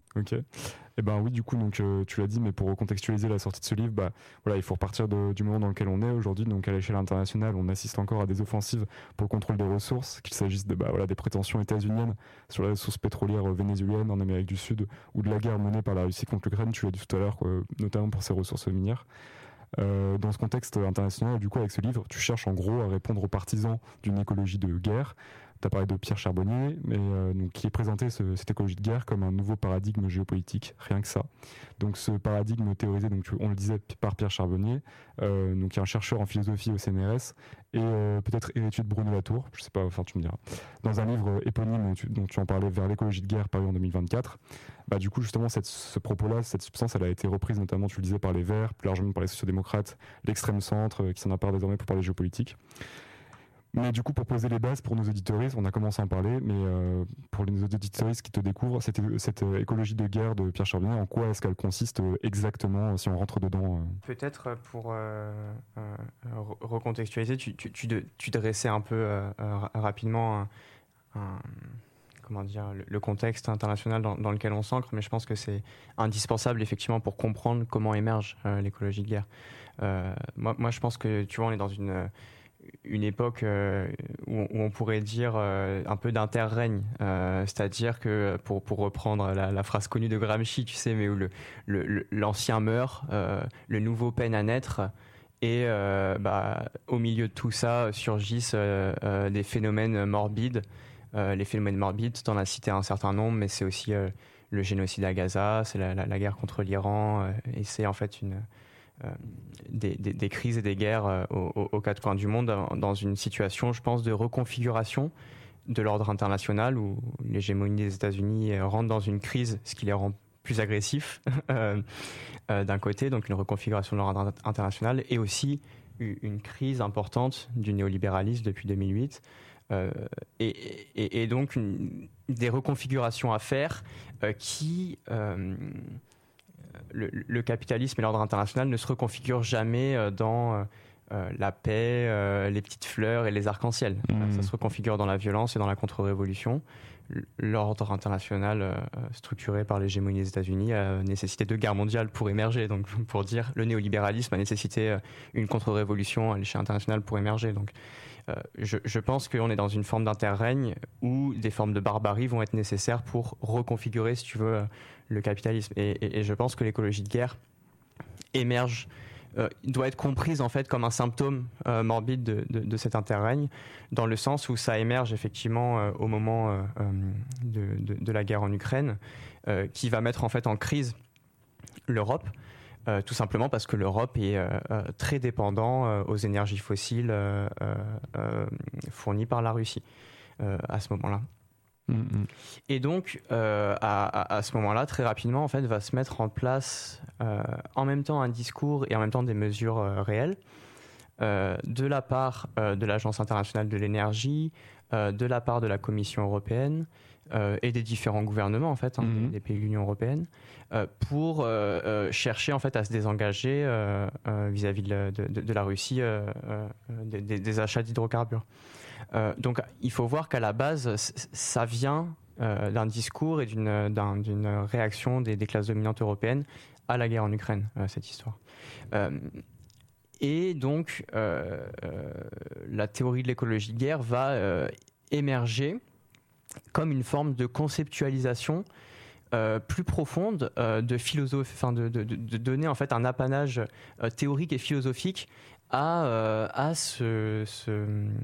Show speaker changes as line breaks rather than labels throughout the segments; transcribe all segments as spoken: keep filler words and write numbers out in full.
Ok. Eh ben oui, du coup, donc euh, tu l'as dit, mais pour recontextualiser la sortie de ce livre, bah voilà, il faut repartir de- du moment dans lequel on est aujourd'hui. Donc à l'échelle internationale, on assiste encore à des offensives pour le contrôle des ressources, qu'il s'agisse de bah voilà des prétentions états-uniennes sur la ressource pétrolière vénézuélienne en Amérique du Sud, ou de la guerre menée par la Russie contre l'Ukraine. Tu l'as dit tout à l'heure, quoi, notamment pour ses ressources minières. Euh, dans ce contexte international, du coup, avec ce livre, tu cherches en gros à répondre aux partisans d'une écologie de guerre. Tu as parlé de Pierre Charbonnier, mais euh, donc, qui est présenté ce, cette écologie de guerre comme un nouveau paradigme géopolitique, rien que ça. Donc ce paradigme théorisé, donc, on le disait, par Pierre Charbonnier, euh, donc, qui est un chercheur en philosophie au C N R S, et euh, peut-être héritier de Bruno Latour, je sais pas, enfin tu me diras. Dans un livre éponyme tu, dont tu en parlais, Vers l'écologie de guerre, paru en deux mille vingt-quatre, bah, du coup, justement, cette, ce propos-là, cette substance, elle a été reprise notamment, tu le disais, par les Verts, plus largement par les sociodémocrates, l'extrême centre, euh, qui s'en appare désormais pour parler géopolitique. Mais du coup, pour poser les bases pour nos auditoristes, on a commencé à en parler, mais euh, pour les auditoristes qui te découvrent, cette, cette euh, écologie de guerre de Pierre Charbonnier, en quoi est-ce qu'elle consiste euh, exactement, si on rentre dedans euh
Peut-être pour euh, euh, recontextualiser, tu, tu, tu, de, tu dressais un peu euh, rapidement un, un, comment dire, le, le contexte international dans, dans lequel on s'ancre, mais je pense que c'est indispensable effectivement pour comprendre comment émerge euh, l'écologie de guerre. Euh, moi, moi, je pense que tu vois, on est dans une une époque euh, où, où on pourrait dire euh, un peu d'interrègne, euh, c'est-à-dire que pour, pour reprendre la, la phrase connue de Gramsci, tu sais, mais où le, le, l'ancien meurt, euh, le nouveau peine à naître, et euh, bah, au milieu de tout ça surgissent euh, euh, des phénomènes morbides. Euh, les phénomènes morbides, tu en as cité un certain nombre, mais c'est aussi euh, le génocide à Gaza, c'est la, la, la guerre contre l'Iran, euh, et c'est en fait une Euh, des, des, des crises et des guerres euh, aux, aux quatre coins du monde dans une situation, je pense, de reconfiguration de l'ordre international où l'hégémonie des États-Unis rentre dans une crise, ce qui les rend plus agressifs euh, euh, d'un côté, donc une reconfiguration de l'ordre international, et aussi une crise importante du néolibéralisme depuis deux mille huit. Euh, et, et, et donc une, des reconfigurations à faire euh, qui... Euh, Le, le capitalisme et l'ordre international ne se reconfigurent jamais dans euh, la paix, euh, les petites fleurs et les arcs-en-ciel. Mmh. Ça se reconfigure dans la violence et dans la contre-révolution. L'ordre international euh, structuré par l'hégémonie des États-Unis a nécessité deux guerres mondiales pour émerger. Donc, pour dire, le néolibéralisme a nécessité une contre-révolution à l'échelle internationale pour émerger. Donc, euh, je, je pense qu'on est dans une forme d'interrègne où des formes de barbarie vont être nécessaires pour reconfigurer, si tu veux, le capitalisme. Et, et, et je pense que l'écologie de guerre émerge, euh, doit être comprise en fait comme un symptôme euh, morbide de, de, de cet interrègne, dans le sens où ça émerge effectivement euh, au moment euh, de, de, de la guerre en Ukraine, euh, qui va mettre en fait en crise l'Europe. Euh, tout simplement parce que l'Europe est euh, euh, très dépendant euh, aux énergies fossiles euh, euh, fournies par la Russie euh, à ce moment-là. Mmh. Et donc, euh, à, à, à ce moment-là, très rapidement, en fait, va se mettre en place euh, en même temps un discours et en même temps des mesures euh, réelles euh, de la part euh, de l'Agence internationale de l'énergie, euh, de la part de la Commission européenne euh, et des différents gouvernements en fait, hein, mmh. des, des pays de l'Union européenne, euh, pour euh, euh, chercher en fait à se désengager euh, euh, vis-à-vis de, de, de la Russie euh, euh, des, des achats d'hydrocarbures. Euh, donc il faut voir qu'à la base, ça vient euh, d'un discours et d'une, d'un, d'une réaction des, des classes dominantes européennes à la guerre en Ukraine, euh, cette histoire. Euh, et donc euh, euh, la théorie de l'écologie de guerre va euh, émerger comme une forme de conceptualisation Euh, plus profonde euh, de philosophie, enfin de, de, de donner en fait un apanage euh, théorique et philosophique à euh, à ce, ce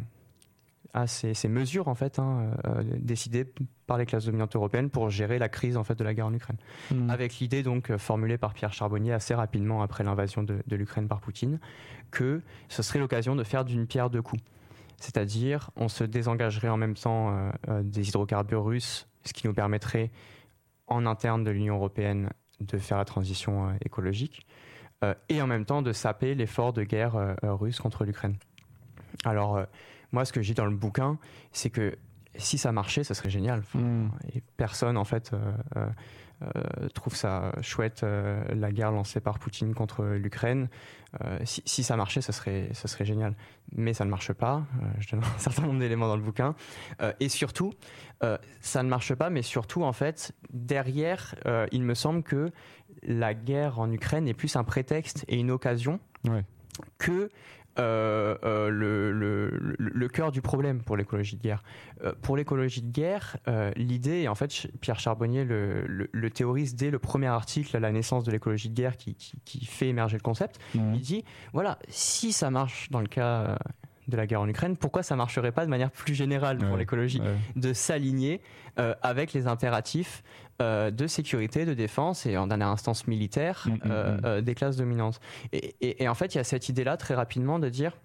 à ces, ces mesures en fait hein, euh, décidées par les classes dominantes européennes pour gérer la crise en fait de la guerre en Ukraine. Mmh. Avec l'idée donc euh, formulée par Pierre Charbonnier assez rapidement après l'invasion de, de l'Ukraine par Poutine, que ce serait l'occasion de faire d'une pierre deux coups. C'est-à-dire, on se désengagerait en même temps euh, euh, des hydrocarbures russes, ce qui nous permettrait en interne de l'Union européenne de faire la transition euh, écologique euh, et en même temps de saper l'effort de guerre euh, russe contre l'Ukraine. Alors, euh, moi, ce que j'ai dans le bouquin, c'est que si ça marchait, ce serait génial. Enfin, mmh. Et personne, en fait, euh, euh, trouve ça chouette, euh, la guerre lancée par Poutine contre l'Ukraine. Euh, si, si ça marchait, ce serait, ce serait génial. Mais ça ne marche pas. Euh, je donne un certain nombre d'éléments dans le bouquin. Euh, et surtout, euh, ça ne marche pas, mais surtout, en fait, derrière, euh, il me semble que la guerre en Ukraine est plus un prétexte et une occasion ouais. que Euh, euh, le, le, le, le cœur du problème pour l'écologie de guerre. Euh, pour l'écologie de guerre, euh, l'idée, et en fait Pierre Charbonnier le, le, le théorise dès le premier article, La naissance de l'écologie de guerre, qui, qui, qui fait émerger le concept, mmh. il dit, voilà, si ça marche dans le cas de la guerre en Ukraine, pourquoi ça ne marcherait pas de manière plus générale pour ouais, l'écologie ouais. de s'aligner euh, avec les impératifs euh, de sécurité, de défense et en dernière instance militaire mmh, euh, mmh. Euh, des classes dominantes. Et, et, et en fait, il y a cette idée-là très rapidement de dire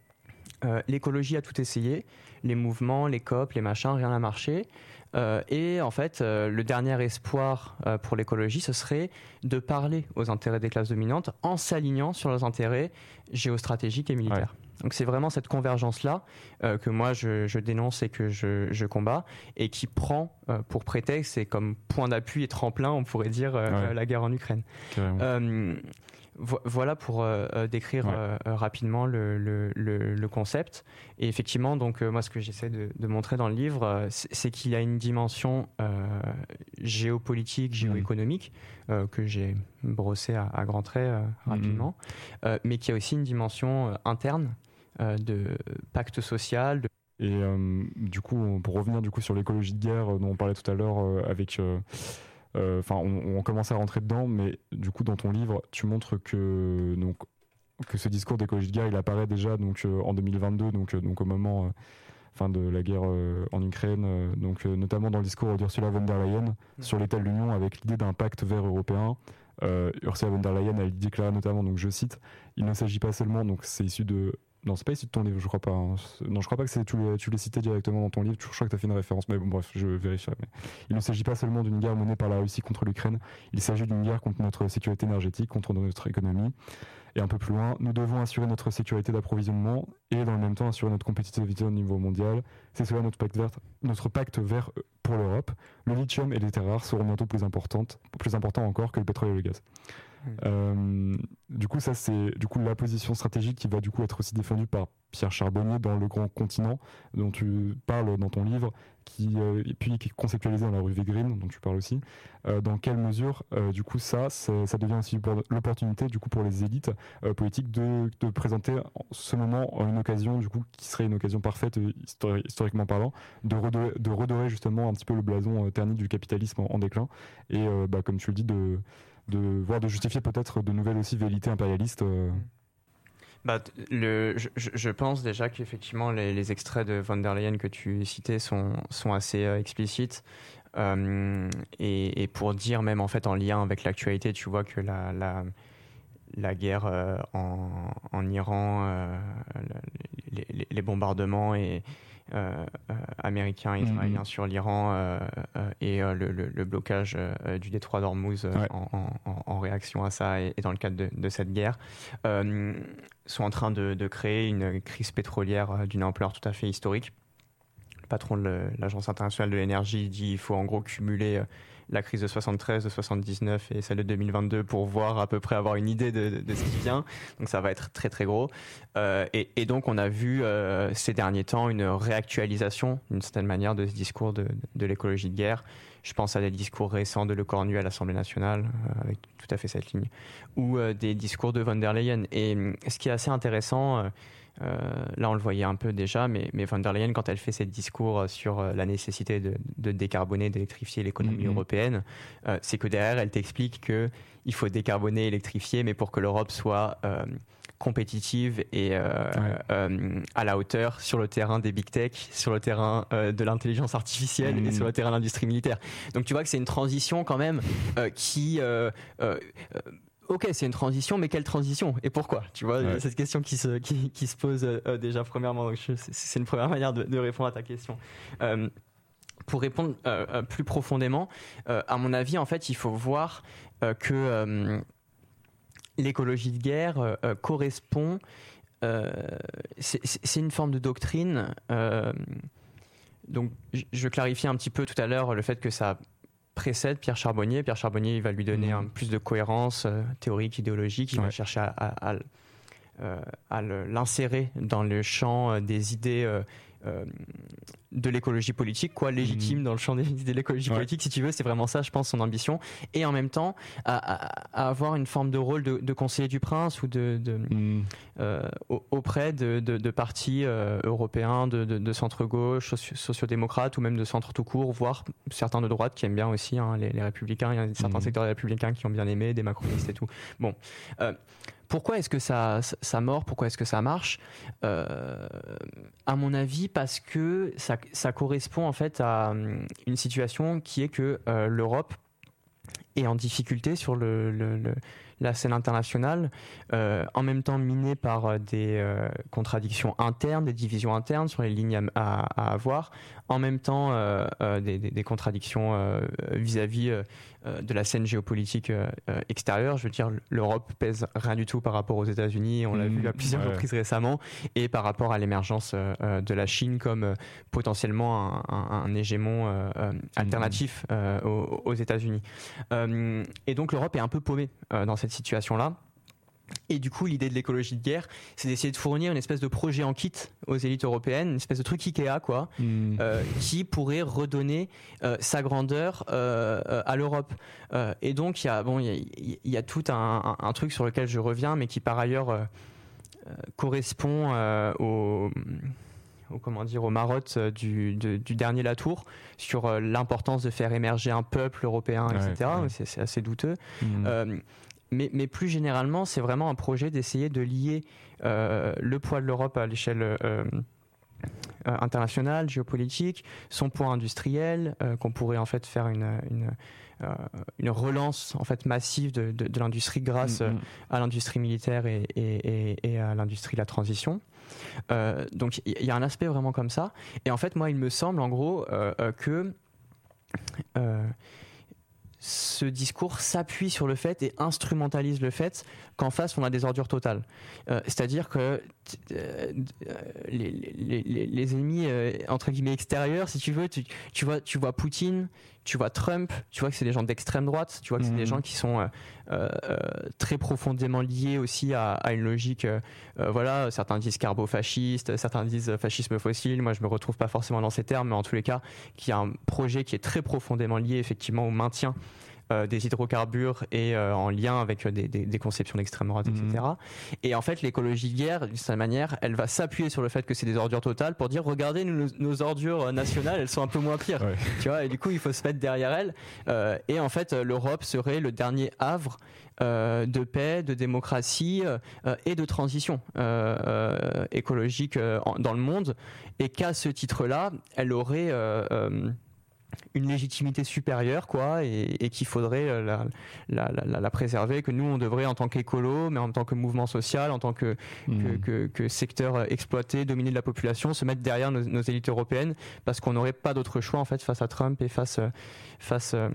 euh, l'écologie a tout essayé, les mouvements, les C O P, les machins, rien n'a marché. Euh, et en fait, euh, le dernier espoir euh, pour l'écologie, ce serait de parler aux intérêts des classes dominantes en s'alignant sur leurs intérêts géostratégiques et militaires. Ouais. Donc c'est vraiment cette convergence-là euh, que moi je, je dénonce et que je, je combats et qui prend euh, pour prétexte et comme point d'appui et tremplin, on pourrait dire, euh, ouais. la guerre en Ukraine. Euh, vo- voilà pour euh, décrire ouais. euh, rapidement le, le, le, le concept. Et effectivement, donc euh, moi ce que j'essaie de, de montrer dans le livre, euh, c'est, c'est qu'il y a une dimension euh, géopolitique, géoéconomique mmh. euh, que j'ai brossée à, à grands traits euh, rapidement, mmh. euh, mais qu'il y a aussi une dimension euh, interne. Euh, de pacte social. De...
Et euh, du coup, pour revenir du coup sur l'écologie de guerre euh, dont on parlait tout à l'heure, euh, avec, enfin, euh, on, on commençait à rentrer dedans, mais du coup, dans ton livre, tu montres que donc que ce discours d'écologie de guerre, il apparaît déjà donc euh, en deux mille vingt-deux, donc euh, donc au moment, enfin, euh, de la guerre euh, en Ukraine, euh, donc euh, notamment dans le discours d'Ursula von der Leyen mmh. sur l'état de l'Union, avec l'idée d'un pacte vert européen. Euh, Ursula von der Leyen, elle déclare notamment, donc je cite, il ne s'agit pas seulement, donc c'est issu de Non, c'est pas issu de ton livre, je crois pas. Hein. Non, je crois pas que c'est, tu, l'as, tu l'as cité directement dans ton livre. Je crois que tu as fait une référence, mais bon, bref, je vérifierai. Mais il ne s'agit pas seulement d'une guerre menée par la Russie contre l'Ukraine. Il s'agit d'une guerre contre notre sécurité énergétique, contre notre économie. Et un peu plus loin, nous devons assurer notre sécurité d'approvisionnement et dans le même temps assurer notre compétitivité au niveau mondial. C'est cela notre pacte vert, notre pacte vert pour l'Europe. Le lithium et les terres rares seront bientôt plus importantes, plus importants encore que le pétrole et le gaz. Euh, du coup, ça c'est du coup la position stratégique qui va du coup être aussi défendue par Pierre Charbonnier dans Le Grand Continent, dont tu parles dans ton livre, qui euh, et puis qui est conceptualisé dans la revue Green, dont tu parles aussi. Euh, dans quelle mesure, euh, du coup, ça, ça, ça devient aussi l'opportunité du coup pour les élites euh, politiques de, de présenter ce moment une occasion, du coup, qui serait une occasion parfaite histori- historiquement parlant, de redorer, de redorer justement un petit peu le blason euh, terni du capitalisme en, en déclin, et euh, bah, comme tu le dis, de de voir de justifier peut-être de nouvelles aussi velléités impérialistes. Euh.
Bah, le, je, je pense déjà qu'effectivement les, les extraits de von der Leyen que tu citais sont, sont assez euh, explicites. Euh, et, et pour dire même en fait en lien avec l'actualité, tu vois que la, la, la guerre euh, en, en Iran, euh, les, les, les bombardements et Euh, euh, américain et israélien mmh. sur l'Iran euh, euh, et euh, le, le, le blocage euh, du détroit d'Ormuz euh, ouais. en, en, en réaction à ça et, et dans le cadre de, de cette guerre euh, sont en train de, de créer une crise pétrolière d'une ampleur tout à fait historique. Le patron de l'Agence internationale de l'énergie dit qu'il faut en gros cumuler la crise de soixante-treize, de soixante-dix-neuf et celle de deux mille vingt-deux pour voir à peu près avoir une idée de, de, de ce qui vient. Donc ça va être très très gros. Euh, et, et donc on a vu euh, ces derniers temps une réactualisation d'une certaine manière de ce discours de, de l'écologie de guerre. Je pense à des discours récents de Le Cornu à l'Assemblée nationale, euh, avec tout à fait cette ligne, ou euh, des discours de von der Leyen. Et ce qui est assez intéressant... Euh, Euh, là on le voyait un peu déjà, mais, mais von der Leyen, quand elle fait ses discours sur euh, la nécessité de, de décarboner, d'électrifier l'économie mmh. européenne, euh, c'est que derrière elle t'explique qu'il faut décarboner, électrifier, mais pour que l'Europe soit euh, compétitive et euh, ouais. euh, à la hauteur sur le terrain des big tech, sur le terrain euh, de l'intelligence artificielle mmh. et sur le terrain de l'industrie militaire. Donc tu vois que c'est une transition quand même euh, qui... Euh, euh, Ok, c'est une transition, mais quelle transition et pourquoi? Tu vois, ouais. cette question qui se, qui, qui se pose euh, déjà premièrement. Donc je, c'est, c'est une première manière de, de répondre à ta question. Euh, pour répondre euh, plus profondément, euh, à mon avis, en fait, il faut voir euh, que euh, l'écologie de guerre euh, correspond. Euh, c'est, c'est une forme de doctrine. Euh, donc je clarifie un petit peu tout à l'heure le fait que ça précède Pierre Charbonnier. Pierre Charbonnier, il va lui donner mmh. un, plus de cohérence euh, théorique, idéologique. Il ouais. va chercher à, à, à, euh, à l'insérer dans le champ euh, des idées euh, euh, de l'écologie politique, quoi, légitime mmh. dans le champ des idées de l'écologie ouais. politique, si tu veux. C'est vraiment ça, je pense, son ambition. Et en même temps, à, à, à avoir une forme de rôle de, de conseiller du prince ou de, de mmh. euh, auprès de, de, de partis euh, européens, de, de, de centre-gauche, socio- sociodémocrates ou même de centre tout court, voire certains de droite qui aiment bien aussi, hein, les, les républicains. Il y a certains mmh. secteurs des républicains qui ont bien aimé, des macronistes et tout. Bon. Euh, Pourquoi est-ce que ça, ça mord ? Pourquoi est-ce que ça marche ? euh, À mon avis, parce que ça, ça correspond en fait à une situation qui est que euh, l'Europe est en difficulté sur le, le, le, la scène internationale, euh, en même temps minée par des euh, contradictions internes, des divisions internes sur les lignes à, à, à avoir, en même temps euh, euh, des, des, des contradictions euh, vis-à-vis euh, de la scène géopolitique euh, extérieure. Je veux dire, l'Europe pèse rien du tout par rapport aux États-Unis, on l'a mmh, vu à plusieurs ouais. reprises récemment, et par rapport à l'émergence euh, de la Chine comme euh, potentiellement un, un, un hégémon euh, euh, alternatif euh, aux, aux États-Unis. Euh, et donc l'Europe est un peu paumée euh, dans cette situation-là. Et du coup, l'idée de l'écologie de guerre, c'est d'essayer de fournir une espèce de projet en kit aux élites européennes, une espèce de truc Ikea, quoi, mmh. euh, qui pourrait redonner euh, sa grandeur euh, euh, à l'Europe. Euh, et donc, il y a, bon, il y, y a tout un, un, un truc sur lequel je reviens, mais qui par ailleurs euh, euh, correspond euh, au, au comment dire, aux marottes du, de, du dernier Latour sur euh, l'importance de faire émerger un peuple européen, ouais, et cetera. Ouais. C'est, c'est assez douteux. Mmh. Euh, Mais, mais plus généralement, c'est vraiment un projet d'essayer de lier euh, le poids de l'Europe à l'échelle euh, euh, internationale, géopolitique, son poids industriel, euh, qu'on pourrait en fait faire une, une, euh, une relance en fait massive de, de, de l'industrie grâce mmh. à l'industrie militaire et, et, et, et à l'industrie de la transition. Euh, donc il y, y a un aspect vraiment comme ça. Et en fait, moi, il me semble en gros euh, euh, que euh, ce discours s'appuie sur le fait et instrumentalise le fait qu'en face on a des ordures totales. Euh, c'est-à-dire que euh, les, les, les, les ennemis euh, entre guillemets extérieurs, si tu veux, tu, tu vois, tu vois Poutine, tu vois Trump, tu vois que c'est des gens d'extrême droite, tu vois que mmh. c'est des gens qui sont euh, euh, très profondément liés aussi à, à une logique. Euh, euh, voilà, certains disent carbo-fasciste, certains disent fascisme fossile. Moi, je me retrouve pas forcément dans ces termes, mais en tous les cas, qui a un projet qui est très profondément lié effectivement au maintien Euh, des hydrocarbures et euh, en lien avec des, des, des conceptions d'extrême droite, mmh. et cetera. Et en fait, l'écologie de guerre, d'une certaine manière, elle va s'appuyer sur le fait que c'est des ordures totales pour dire regardez, nos, nos ordures nationales, elles sont un peu moins pires. Ouais. Tu vois, et du coup, il faut se mettre derrière elles. Euh, et en fait, l'Europe serait le dernier havre euh, de paix, de démocratie euh, et de transition euh, euh, écologique euh, en, dans le monde. Et qu'à ce titre-là, elle aurait euh, euh, une légitimité supérieure, quoi, et, et qu'il faudrait la, la, la, la préserver, que nous on devrait en tant qu'écolo, mais en tant que mouvement social, en tant que, mmh. que, que, que secteur exploité, dominé de la population, se mettre derrière nos, nos élites européennes, parce qu'on n'aurait pas d'autre choix en fait face à Trump et face face à,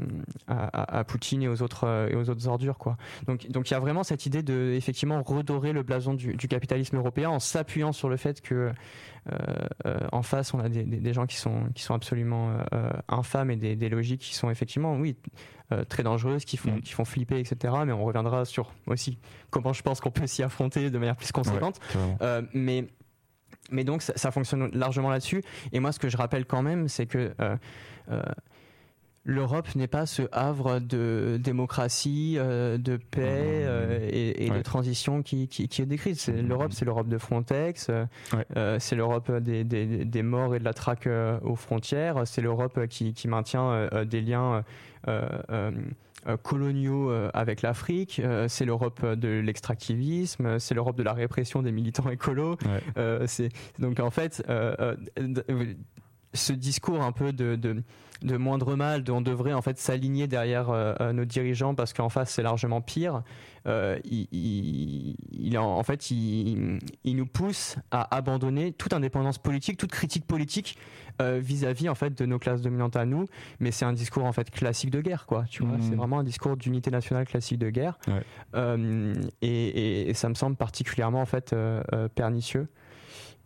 à, à Poutine et aux autres et aux autres ordures, quoi. Donc donc il y a vraiment cette idée de effectivement redorer le blason du, du capitalisme européen en s'appuyant sur le fait que euh, euh, en face on a des, des, des gens qui sont qui sont absolument euh, infâmes et des, des logiques qui sont effectivement oui euh, très dangereuses, qui font mmh. qui font flipper, et cetera. Mais on reviendra sur aussi comment je pense qu'on peut s'y affronter de manière plus conséquente. Ouais, euh, mais mais donc ça, ça fonctionne largement là-dessus. Et moi, ce que je rappelle quand même, c'est que euh, euh, l'Europe n'est pas ce havre de démocratie, euh, de paix euh, et, et ouais. de transition qui, qui, qui est décrite. C'est, l'Europe, c'est l'Europe de Frontex, euh, ouais. euh, c'est l'Europe des, des, des morts et de la traque euh, aux frontières, c'est l'Europe qui, qui maintient euh, des liens euh, euh, coloniaux avec l'Afrique, euh, c'est l'Europe de l'extractivisme, c'est l'Europe de la répression des militants écolos. Ouais. Euh, c'est, donc en fait, euh, euh, ce discours un peu de, de, de moindre mal, de on devrait en fait s'aligner derrière euh, nos dirigeants parce qu'en face c'est largement pire, euh, il, il, il en, en fait il, il nous pousse à abandonner toute indépendance politique, toute critique politique euh, vis-à-vis en fait de nos classes dominantes à nous. Mais c'est un discours en fait classique de guerre, quoi. Tu vois, mmh. c'est vraiment un discours d'unité nationale classique de guerre. Ouais. Euh, et, et, et ça me semble particulièrement en fait euh, euh, pernicieux.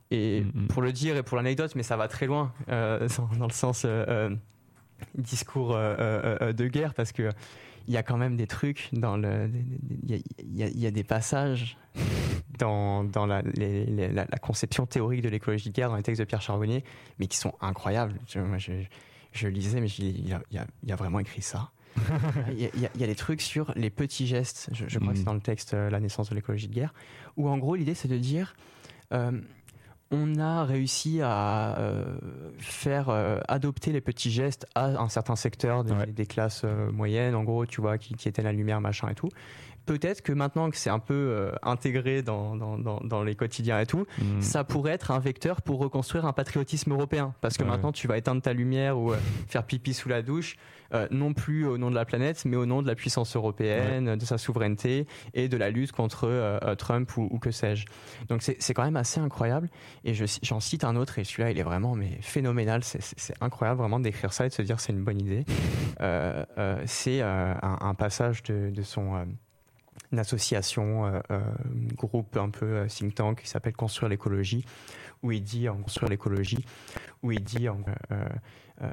Et
mmh.
pour le dire et pour l'anecdote, mais ça va très loin euh, dans, dans le sens euh, euh, discours euh, euh, de guerre, parce que il y a quand même des trucs dans le, il y a, il y a, il y a des passages dans, dans la, les, les, la, la conception théorique de l'écologie de guerre dans les textes de Pierre Charbonnier, mais qui sont incroyables. Je, moi, je, je lisais, mais je dis, il, y a, il, y a, il y a vraiment écrit ça. Il y, a, il, y a, il y a des trucs sur les petits gestes. Je, je crois mmh. que c'est dans le texte euh, La naissance de l'écologie de guerre, où en gros l'idée c'est de dire euh, on a réussi à euh, faire euh, adopter les petits gestes à un certain secteur des, ouais. des classes euh, moyennes, en gros, tu vois, qui, qui étaient la lumière, machin et tout. Peut-être que maintenant que c'est un peu euh, intégré dans, dans, dans, dans les quotidiens et tout, mmh. ça pourrait être un vecteur pour reconstruire un patriotisme européen. Parce que ouais. maintenant, tu vas éteindre ta lumière ou euh, faire pipi sous la douche, euh, non plus au nom de la planète, mais au nom de la puissance européenne, ouais. de sa souveraineté et de la lutte contre euh, Trump ou, ou que sais-je. Donc c'est, c'est quand même assez incroyable. Et je, j'en cite un autre, et celui-là, il est vraiment mais, phénoménal. C'est, c'est, c'est incroyable vraiment d'écrire ça et de se dire c'est une bonne idée. Euh, euh, c'est euh, un, un passage de, de son... Euh, une association, euh, euh, groupe un peu euh, think tank qui s'appelle Construire l'écologie, où il dit en Construire l'écologie, où il dit en, euh, euh,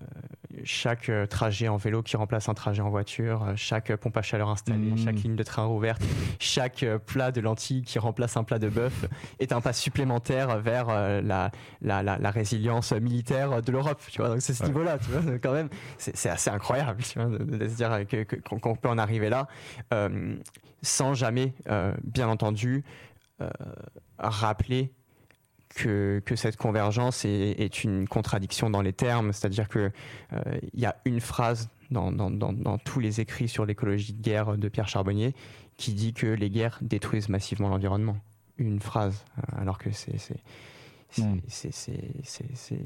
chaque trajet en vélo qui remplace un trajet en voiture, chaque pompe à chaleur installée, mmh. chaque ligne de train rouverte, chaque plat de lentilles qui remplace un plat de bœuf est un pas supplémentaire vers euh, la, la, la, la résilience militaire de l'Europe. Tu vois, donc c'est ce ouais. niveau-là, tu vois, quand même, c'est, c'est assez incroyable, tu vois, de, de se dire que, que, qu'on peut en arriver là. Euh, sans jamais, euh, bien entendu, euh, rappeler que, que cette convergence est, est une contradiction dans les termes, c'est-à-dire qu'il euh, y a une phrase dans, dans, dans, dans tous les écrits sur l'écologie de guerre de Pierre Charbonnier qui dit que les guerres détruisent massivement l'environnement. Une phrase, alors que c'est, c'est, c'est, mmh. c'est, c'est, c'est, c'est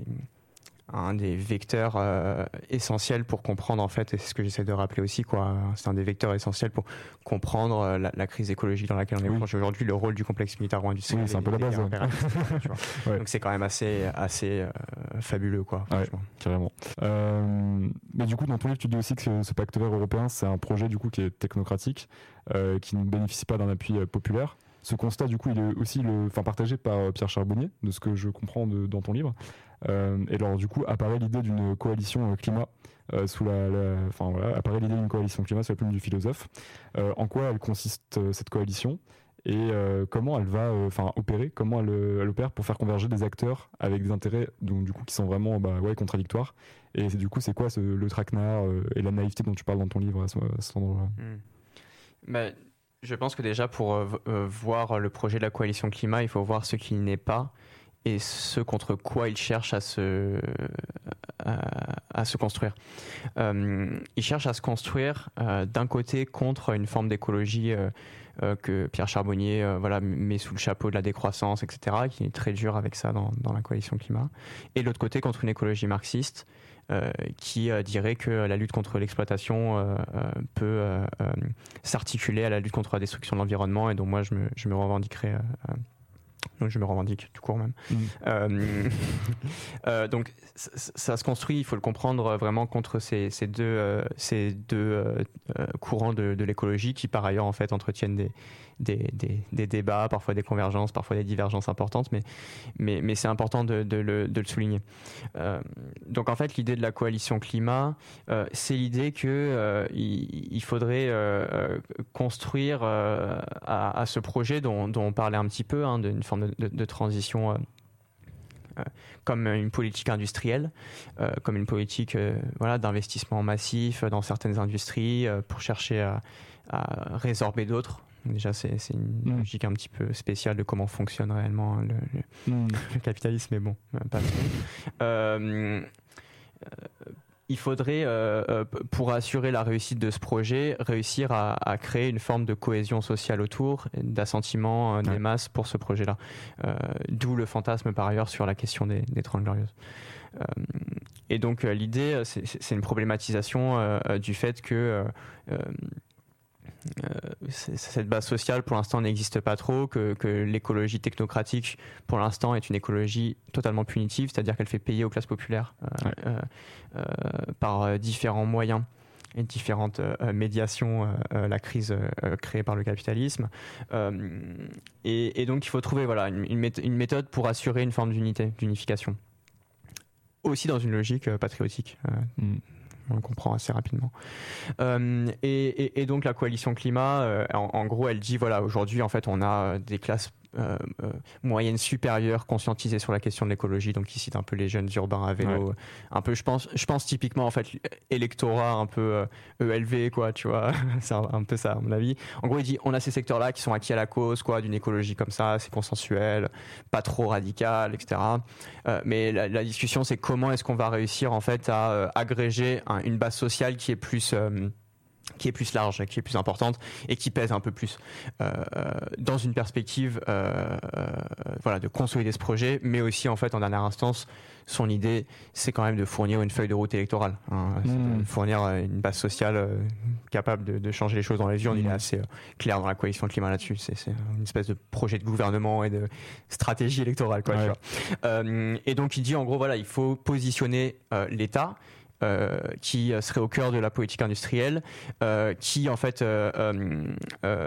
un des vecteurs euh, essentiels pour comprendre, en fait, et c'est ce que j'essaie de rappeler aussi, quoi, c'est un des vecteurs essentiels pour comprendre euh, la, la crise écologique dans laquelle on est oui. plongé aujourd'hui, le rôle du complexe militaro-industriel.
Oui, c'est un peu la base. Ouais.
Tu vois. Ouais. Donc c'est quand même assez, assez euh, fabuleux, quoi.
Ouais, carrément. Euh, mais du coup, dans ton livre, tu dis aussi que ce, ce pacte vert européen, c'est un projet du coup qui est technocratique, euh, qui ne bénéficie pas d'un appui euh, populaire. Ce constat, du coup, il est aussi le, enfin, partagé par Pierre Charbonnier, de ce que je comprends de, dans ton livre. Euh, et alors, du coup, apparaît l'idée d'une coalition climat euh, sous la, la, enfin voilà, apparaît l'idée d'une coalition climat sous la plume du philosophe. Euh, en quoi elle consiste euh, cette coalition et euh, comment elle va, enfin, euh, opérer, comment elle, elle opère pour faire converger des acteurs avec des intérêts, donc du coup, qui sont vraiment, bah, ouais, contradictoires. Et c'est, du coup, c'est quoi ce, le traquenard euh, et la naïveté dont tu parles dans ton livre à, ce, à cet endroit-là?
Mmh. Bah... Je pense que déjà, pour euh, voir le projet de la coalition climat, il faut voir ce qu'il n'est pas et ce contre quoi il cherche à se, à, à se construire. Euh, il cherche à se construire euh, d'un côté contre une forme d'écologie euh, euh, que Pierre Charbonnier euh, voilà, met sous le chapeau de la décroissance, et cetera, qui est très dur avec ça dans, dans la coalition climat. Et de l'autre côté, contre une écologie marxiste, Euh, qui euh, dirait que la lutte contre l'exploitation euh, euh, peut euh, euh, s'articuler à la lutte contre la destruction de l'environnement, et donc moi je me, je me revendiquerai, euh, donc je me revendique tout court même. Mmh. Euh, euh, donc ça, ça se construit, il faut le comprendre vraiment contre ces, ces deux, euh, ces deux euh, courants de, de l'écologie qui par ailleurs en fait entretiennent des Des, des, des débats, parfois des convergences, parfois des divergences importantes, mais, mais, mais c'est important de, de, le, de le souligner. Euh, donc en fait, l'idée de la coalition climat, euh, c'est l'idée qu'il euh, il faudrait euh, construire euh, à, à ce projet dont, dont on parlait un petit peu, hein, d'une forme de, de, de transition euh, euh, comme une politique industrielle, euh, comme une politique euh, voilà, d'investissement massif dans certaines industries euh, pour chercher à, à résorber d'autres. Déjà, c'est, c'est une mmh. logique un petit peu spéciale de comment fonctionne réellement le, le, mmh. le capitalisme, mais bon, pas trop. Euh, euh, il faudrait, euh, pour assurer la réussite de ce projet, réussir à, à créer une forme de cohésion sociale autour, d'assentiment euh, des ouais. masses pour ce projet-là. Euh, d'où le fantasme, par ailleurs, sur la question des, des Trente Glorieuses. Euh, et donc, euh, l'idée, c'est, c'est une problématisation euh, du fait que... Euh, Euh, cette base sociale pour l'instant n'existe pas trop, que, que l'écologie technocratique pour l'instant est une écologie totalement punitive, c'est-à-dire qu'elle fait payer aux classes populaires euh, ouais. euh, euh, par différents moyens et différentes euh, médiations, euh, la crise euh, créée par le capitalisme. Euh, et, et donc, il faut trouver voilà, une, une méthode pour assurer une forme d'unité, d'unification. Aussi dans une logique euh, patriotique. Euh, mm. On le comprend assez rapidement. Euh, et, et, et donc, la coalition climat, euh, en, en gros, elle dit, voilà, aujourd'hui, en fait, on a des classes Euh, euh, moyenne supérieure conscientisée sur la question de l'écologie, donc il cite un peu les jeunes urbains à vélo, ouais. un peu je pense je pense typiquement en fait électorat un peu euh, E L V quoi, tu vois. C'est un, un peu ça à mon avis. En gros il dit on a ces secteurs là qui sont acquis à la cause quoi d'une écologie comme ça, c'est consensuel, pas trop radical, etc. Euh, mais la, la discussion c'est comment est-ce qu'on va réussir en fait à euh, agréger un, une base sociale qui est plus euh, qui est plus large, qui est plus importante et qui pèse un peu plus euh, dans une perspective euh, euh, voilà, de consolider ce projet, mais aussi en fait en dernière instance son idée c'est quand même de fournir une feuille de route électorale, hein, mmh. de fournir une base sociale euh, capable de, de changer les choses dans les urnes. mmh. Il est assez euh, clair dans la coalition climat là-dessus, c'est, c'est une espèce de projet de gouvernement et de stratégie électorale quoi, ouais. tu vois. Euh, et donc il dit en gros voilà il faut positionner euh, l'État Euh, qui serait au cœur de la politique industrielle, euh, qui en fait euh, euh,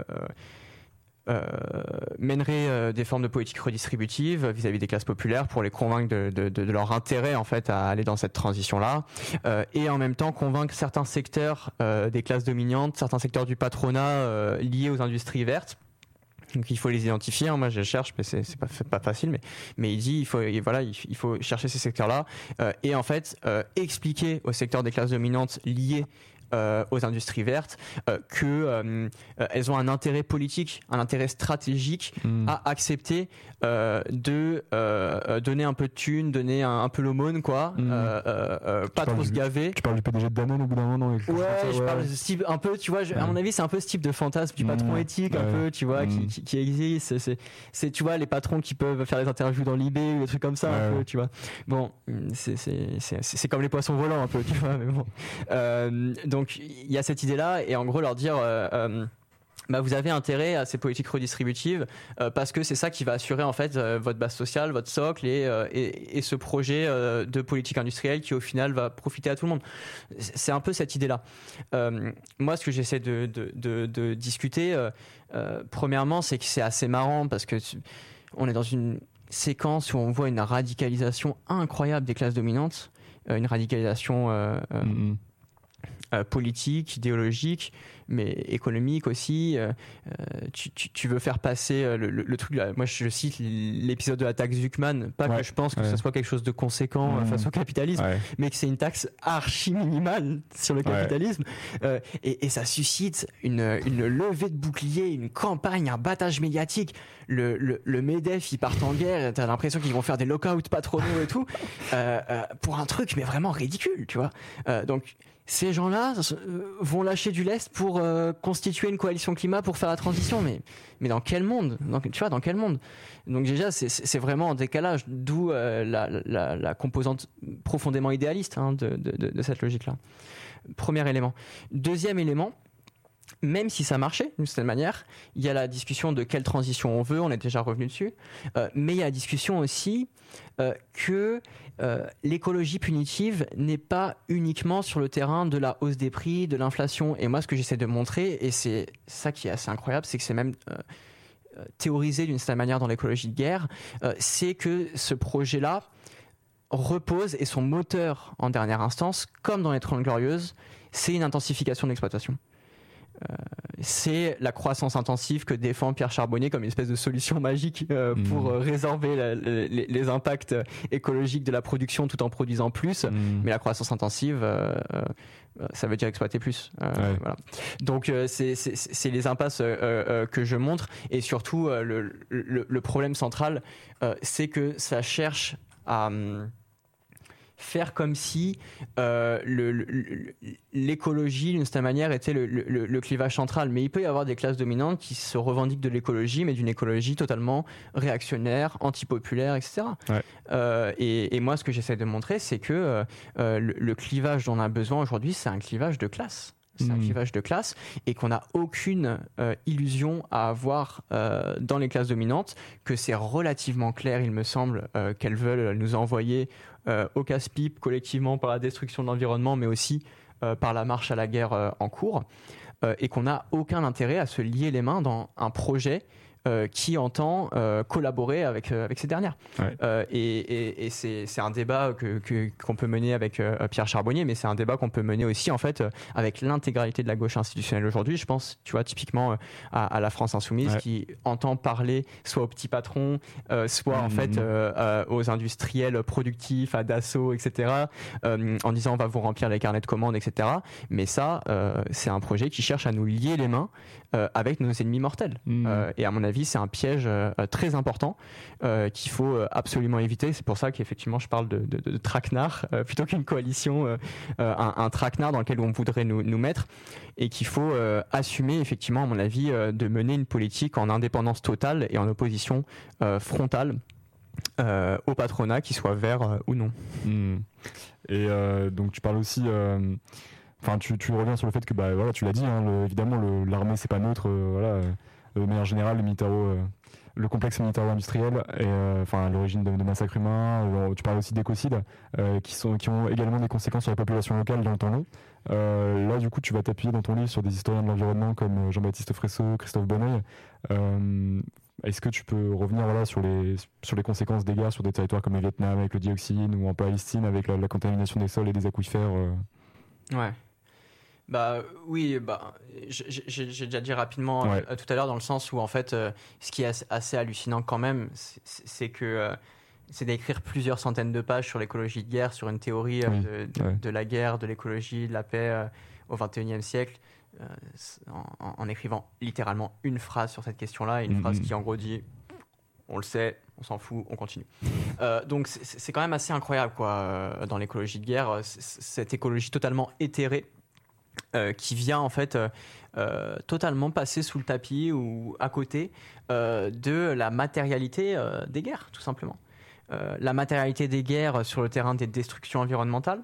euh, mènerait euh, des formes de politique redistributive vis-à-vis des classes populaires pour les convaincre de, de, de, de leur intérêt en fait à aller dans cette transition-là, euh, et en même temps convaincre certains secteurs euh, des classes dominantes, certains secteurs du patronat euh, liés aux industries vertes. Donc il faut les identifier, hein. Moi je cherche mais c'est, c'est pas, pas facile, mais, mais il dit il faut, voilà, il faut chercher ces secteurs-là euh, et en fait euh, expliquer au secteur des classes dominantes liées Euh, aux industries vertes euh, que euh, elles ont un intérêt politique, un intérêt stratégique mmh. à accepter euh, de euh, donner un peu de thunes, donner un, un peu l'aumône quoi, mmh. euh, euh, pas trop se gaver.
Tu parles du P D G de Danone au bout d'un moment.
Ouais, ça, je ouais. parle de ce type un peu, tu vois, je, ouais. à mon avis c'est un peu ce type de fantasme du patron mmh. éthique, un ouais. peu, tu vois, mmh. qui, qui, qui existe. C'est, c'est, c'est, tu vois, les patrons qui peuvent faire des interviews dans l'I B ou des trucs comme ça, ouais. un peu, tu vois. Bon, c'est, c'est, c'est, c'est comme les poissons volants un peu, tu vois, mais bon. Euh, donc il y a cette idée-là, et en gros leur dire euh, euh, bah, vous avez intérêt à ces politiques redistributives euh, parce que c'est ça qui va assurer en fait euh, votre base sociale, votre socle et, euh, et, et ce projet euh, de politique industrielle qui au final va profiter à tout le monde. C'est un peu cette idée-là. Euh, moi ce que j'essaie de, de, de, de discuter euh, euh, premièrement c'est que c'est assez marrant parce que on est dans une séquence où on voit une radicalisation incroyable des classes dominantes, euh, une radicalisation euh, euh, mm-hmm. Euh, politique, idéologique, mais économique aussi. Euh, tu, tu, tu veux faire passer le, le, le truc. Là, moi, je cite l'épisode de la taxe Zuckman. Pas ouais, que je pense que ouais. ce soit quelque chose de conséquent mmh. face au capitalisme, ouais. mais que c'est une taxe archi minimale sur le capitalisme. Ouais. Euh, et, et ça suscite une, une levée de bouclier, une campagne, un battage médiatique. Le, le, le MEDEF, ils partent en guerre. T'as l'impression qu'ils vont faire des lockouts patronaux et tout euh, euh, pour un truc, mais vraiment ridicule, tu vois. Euh, donc ces gens-là vont lâcher du lest pour euh, constituer une coalition climat pour faire la transition, mais mais dans quel monde, dans, tu vois, dans quel monde? Donc déjà, c'est, c'est vraiment en décalage, d'où euh, la, la, la composante profondément idéaliste hein, de, de, de cette logique-là. Premier élément. Deuxième élément. Même si ça marchait d'une certaine manière, il y a la discussion de quelle transition on veut, on est déjà revenu dessus, euh, mais il y a la discussion aussi euh, que euh, l'écologie punitive n'est pas uniquement sur le terrain de la hausse des prix, de l'inflation. Et moi, ce que j'essaie de montrer, et c'est ça qui est assez incroyable, c'est que c'est même euh, théorisé d'une certaine manière dans l'écologie de guerre, euh, c'est que ce projet-là repose, et son moteur en dernière instance, comme dans les Trente Glorieuses, c'est une intensification de l'exploitation. Euh, c'est la croissance intensive que défend Pierre Charbonnier comme une espèce de solution magique euh, mmh. pour euh, résorber la, les, les impacts écologiques de la production tout en produisant plus. Mmh. Mais la croissance intensive, euh, euh, ça veut dire exploiter plus. Euh, ouais. Voilà. Donc euh, c'est, c'est, c'est les impasses euh, euh, que je montre, et surtout euh, le, le, le problème central, euh, c'est que ça cherche à euh, faire comme si euh, le, le, l'écologie, d'une certaine manière, était le, le, le clivage central. Mais il peut y avoir des classes dominantes qui se revendiquent de l'écologie, mais d'une écologie totalement réactionnaire, antipopulaire, et cetera. Ouais. Euh, et, et moi, ce que j'essaie de montrer, c'est que euh, le, le clivage dont on a besoin aujourd'hui, c'est un clivage de classe. C'est un clivage de classe, et qu'on n'a aucune euh, illusion à avoir euh, dans les classes dominantes, que c'est relativement clair, il me semble, euh, qu'elles veulent nous envoyer euh, au casse-pipe collectivement par la destruction de l'environnement, mais aussi euh, par la marche à la guerre euh, en cours, euh, et qu'on n'a aucun intérêt à se lier les mains dans un projet Euh, qui entend euh, collaborer avec, euh, avec ces dernières.
Ouais.
Euh, et et, et c'est, c'est un débat que, que, qu'on peut mener avec euh, Pierre Charbonnier, mais c'est un débat qu'on peut mener aussi en fait, euh, avec l'intégralité de la gauche institutionnelle aujourd'hui. Je pense, tu vois, typiquement euh, à, à la France Insoumise, ouais. qui entend parler soit aux petits patrons, euh, soit mmh, en fait euh, euh, aux industriels productifs, à Dassault, et cetera, euh, en disant on va vous remplir les carnets de commandes, et cetera. Mais ça, euh, c'est un projet qui cherche à nous lier les mains euh, avec nos ennemis mortels. Mmh. Euh, et à mon avis, c'est un piège euh, très important euh, qu'il faut absolument éviter. C'est pour ça qu'effectivement, je parle de, de, de traquenard euh, plutôt qu'une coalition, euh, un, un traquenard dans lequel on voudrait nous, nous mettre, et qu'il faut euh, assumer, effectivement, à mon avis, euh, de mener une politique en indépendance totale et en opposition euh, frontale euh, au patronat, qu'il soit vert euh, ou non.
Mmh. Et euh, donc, tu parles aussi... Euh... Enfin, tu, tu reviens sur le fait que, bah, voilà, tu l'as dit, hein, le, évidemment, le, l'armée, c'est pas neutre, euh, voilà... Euh... de manière générale, le, militaro, euh, le complexe militaro-industriel et enfin, euh, l'origine de, de massacres humains. Euh, tu parles aussi d'écocides euh, qui, sont, qui ont également des conséquences sur la population locale dans le temps long. Euh, là, du coup, tu vas t'appuyer dans ton livre sur des historiens de l'environnement comme Jean-Baptiste Fresso, Christophe Bonneuil. Euh, est-ce que tu peux revenir voilà, sur, les, sur les conséquences des guerres sur des territoires comme le Vietnam avec le dioxine, ou en Palestine avec la, la contamination des sols et des aquifères euh...
Ouais. Bah oui, bah j'ai, j'ai, j'ai déjà dit rapidement ouais. euh, tout à l'heure, dans le sens où en fait, euh, ce qui est assez, assez hallucinant quand même, c'est, c'est que euh, c'est d'écrire plusieurs centaines de pages sur l'écologie de guerre, sur une théorie euh, oui. de, de, ouais. de la guerre, de l'écologie, de la paix euh, au vingt et unième siècle, euh, en, en écrivant littéralement une phrase sur cette question-là, et une mm-hmm. phrase qui en gros dit on le sait, on s'en fout, on continue. Euh, donc c'est, c'est quand même assez incroyable quoi, euh, dans l'écologie de guerre, c'est, cette écologie totalement éthérée. Euh, qui vient en fait euh, euh, totalement passer sous le tapis ou à côté euh, de la matérialité euh, des guerres, tout simplement. Euh, la matérialité des guerres sur le terrain des destructions environnementales,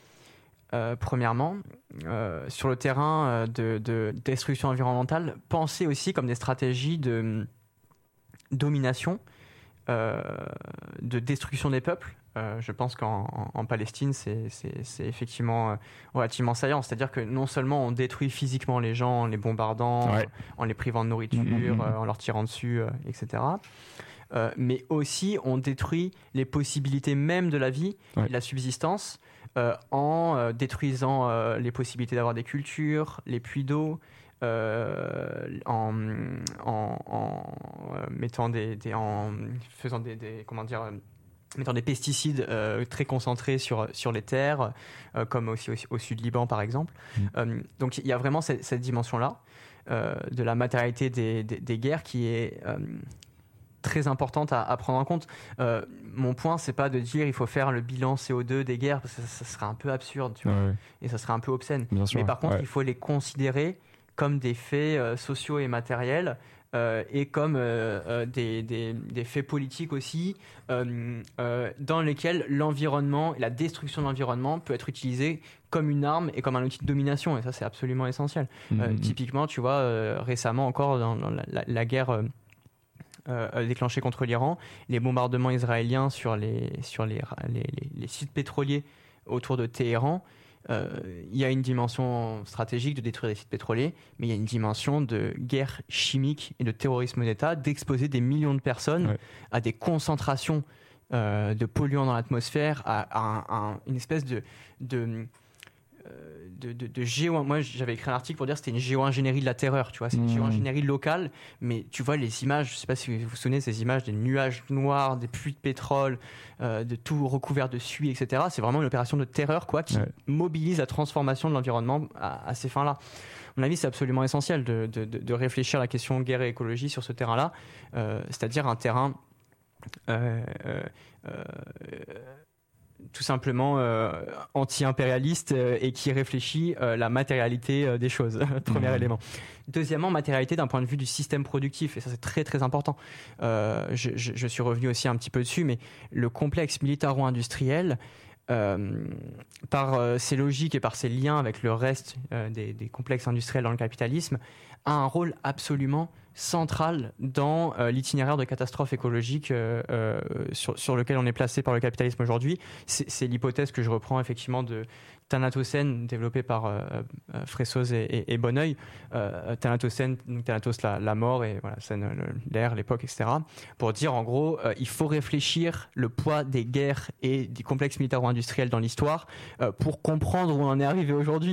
euh, premièrement. Euh, sur le terrain de, de destruction environnementale, pensée aussi comme des stratégies de domination, euh, de destruction des peuples. Euh, je pense qu'en en, en Palestine, c'est, c'est, c'est effectivement euh, relativement saillant. C'est-à-dire que non seulement on détruit physiquement les gens en les bombardant, ouais. en les privant de nourriture, mmh, mmh. Euh, en leur tirant dessus, euh, et cetera. Euh, mais aussi, on détruit les possibilités même de la vie ouais. et de la subsistance euh, en euh, détruisant euh, les possibilités d'avoir des cultures, les puits d'eau, euh, en, en, en euh, mettant des, des, en faisant des, des comment dire mettant des pesticides euh, très concentrés sur, sur les terres, euh, comme aussi au, au sud Liban par exemple. Mmh. Euh, donc il y a vraiment cette, cette dimension-là euh, de la matérialité des, des, des guerres qui est euh, très importante à, à prendre en compte. Euh, mon point, c'est pas de dire il faut faire le bilan C O deux des guerres, parce que ça, ça serait un peu absurde, tu vois, ouais. et ça serait un peu obscène.
Bien sûr,
mais par contre,
ouais.
il faut les considérer comme des faits euh, sociaux et matériels, Euh, et comme euh, euh, des, des, des faits politiques aussi, euh, euh, dans lesquels l'environnement et la destruction de l'environnement peut être utilisé comme une arme et comme un outil de domination, et ça c'est absolument essentiel. Mmh, euh, mmh. Typiquement, tu vois, euh, récemment encore dans, dans la, la, la guerre euh, euh, déclenchée contre l'Iran, les bombardements israéliens sur les, sur les, les, les, les sites pétroliers autour de Téhéran. Il euh, y a une dimension stratégique de détruire des sites pétroliers, mais il y a une dimension de guerre chimique et de terrorisme d'État, d'exposer des millions de personnes ouais. à des concentrations euh, de polluants dans l'atmosphère, à, à, un, à une espèce de, de, de, de, de géo... Moi, j'avais écrit un article pour dire que c'était une géo-ingénierie de la terreur, tu vois, c'est une mmh. géo-ingénierie locale, mais tu vois les images, je ne sais pas si vous vous souvenez, ces images des nuages noirs, des puits de pétrole, euh, de tout recouvert de suie, et cetera. C'est vraiment une opération de terreur, quoi, qui ouais. mobilise la transformation de l'environnement à, à ces fins-là. À mon avis, c'est absolument essentiel de, de, de, de réfléchir à la question guerre et écologie sur ce terrain-là, euh, c'est-à-dire un terrain... Euh, euh, euh, tout simplement euh, anti-impérialiste euh, et qui réfléchit euh, la matérialité euh, des choses. Premier mmh. élément. Deuxièmement, matérialité d'un point de vue du système productif, et ça c'est très très important. Euh, je, je, je suis revenu aussi un petit peu dessus, mais le complexe militaro-industriel, euh, par euh, ses logiques et par ses liens avec le reste euh, des, des complexes industriels dans le capitalisme, a un rôle absolument centrale dans euh, l'itinéraire de catastrophe écologique euh, euh, sur, sur lequel on est placé par le capitalisme aujourd'hui. C'est, c'est l'hypothèse que je reprends effectivement de Thanatocène, développée par euh, euh, Fressoz et, et, et Bonneuil. Euh, Thanatocène, donc Thanatos la, la mort et voilà, scène, l'ère, l'époque, et cetera. Pour dire en gros, euh, il faut réfléchir le poids des guerres et des complexes militaro-industriels dans l'histoire euh, pour comprendre où on en est arrivé aujourd'hui.